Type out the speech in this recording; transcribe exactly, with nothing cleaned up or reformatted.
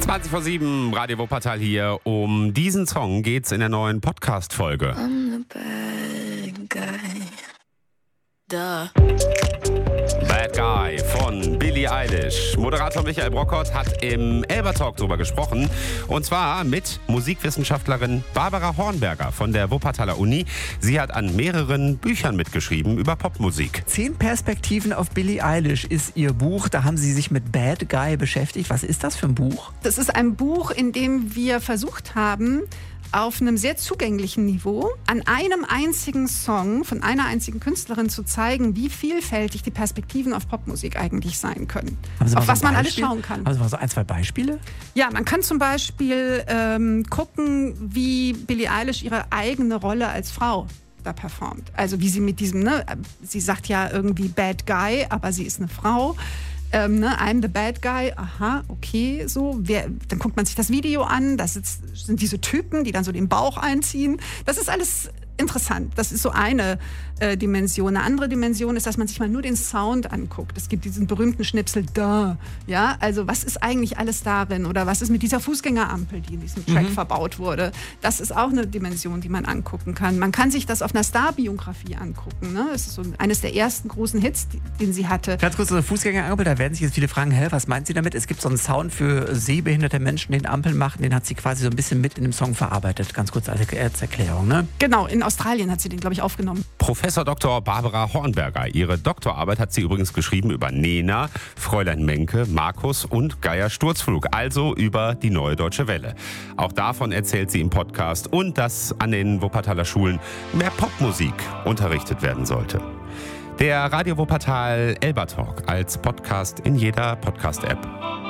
zwanzig vor sieben, Radio Wuppertal hier. Um diesen Song geht's in der neuen Podcast-Folge. I'm the bad guy. Duh. Bad Guy von Billie Eilish. Moderator Michael Brockott hat im Elbertalk drüber gesprochen. Und zwar mit Musikwissenschaftlerin Barbara Hornberger von der Wuppertaler Uni. Sie hat an mehreren Büchern mitgeschrieben über Popmusik. Zehn Perspektiven auf Billie Eilish ist ihr Buch. Da haben Sie sich mit Bad Guy beschäftigt. Was ist das für ein Buch? Das ist ein Buch, in dem wir versucht haben, auf einem sehr zugänglichen Niveau an einem einzigen Song von einer einzigen Künstlerin zu zeigen, wie vielfältig die Perspektiven auf Popmusik eigentlich sein können. Auf was man alles schauen kann. Haben Sie mal so ein, zwei Beispiele? Ja, man kann zum Beispiel ähm, gucken, wie Billie Eilish ihre eigene Rolle als Frau da performt. Also wie sie mit diesem, ne, sie sagt ja irgendwie Bad Guy, aber sie ist eine Frau. Ähm, ne, I'm the bad guy, aha, okay, so. Wer, dann guckt man sich das Video an, das ist, sind diese Typen, die dann so den Bauch einziehen. Das ist alles interessant. Das ist so eine äh, Dimension. Eine andere Dimension ist, dass man sich mal nur den Sound anguckt. Es gibt diesen berühmten Schnipsel, da. Ja, also was ist eigentlich alles darin? Oder was ist mit dieser Fußgängerampel, die in diesem Track mhm. verbaut wurde? Das ist auch eine Dimension, die man angucken kann. Man kann sich das auf einer Starbiografie angucken. Ne? Das ist so eines der ersten großen Hits, den sie hatte. Ganz kurz, so eine Fußgängerampel, da werden sich jetzt viele fragen, hä, was meint sie damit? Es gibt so einen Sound für sehbehinderte Menschen, den Ampeln machen, den hat sie quasi so ein bisschen mit in dem Song verarbeitet. Ganz kurz als Erklärung, ne? Genau, in Australien hat sie den, glaube ich, aufgenommen. Professor Doktor Barbara Hornberger. Ihre Doktorarbeit hat sie übrigens geschrieben über Nena, Fräulein Menke, Markus und Geier Sturzflug, also über die Neue Deutsche Welle. Auch davon erzählt sie im Podcast und dass an den Wuppertaler Schulen mehr Popmusik unterrichtet werden sollte. Der Radio Wuppertal Elbertalk als Podcast in jeder Podcast-App.